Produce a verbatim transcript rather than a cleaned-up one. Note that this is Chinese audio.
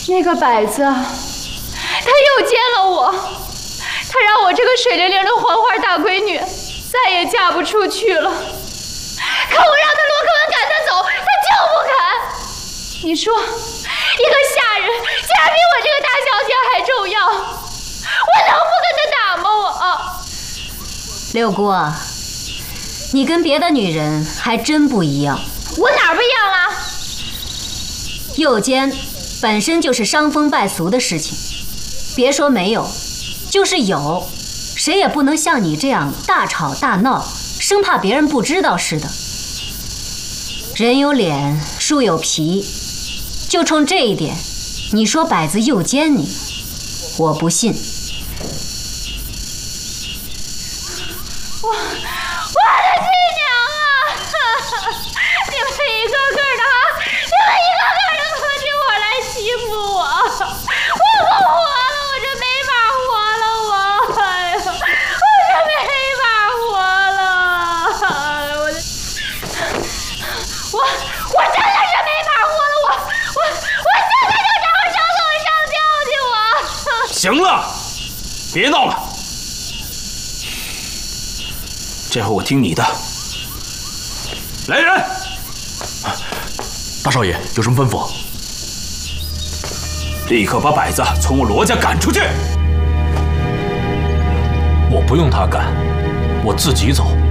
那个摆子，他又奸了我，他让我这个水灵灵的黄花大闺女再也嫁不出去了。可我让他罗克文赶他走，他就不肯。你说，一个下人竟然比我这个大小姐还重要，我能不跟他打吗？我。 六姑，你跟别的女人还真不一样。 我哪儿不一样了？ 诱奸本身就是伤风败俗的事情，别说没有，就是有，谁也不能像你这样大吵大闹，生怕别人不知道似的。人有脸，树有皮，就冲这一点，你说摆子诱奸你，我不信。我我的亲娘啊！你们一个个的啊，你们一个个的合起伙来欺负我，我不活了，我这没法活了，我，哎呀，我这没法活了，我我我真的是没法活了，我我我现在就找个绳子上吊去，我。 行了，别闹了。这回我听你的。来人！ 大少爷有什么吩咐？ 立刻把摆子从我罗家赶出去！ 我不用他赶，我自己走。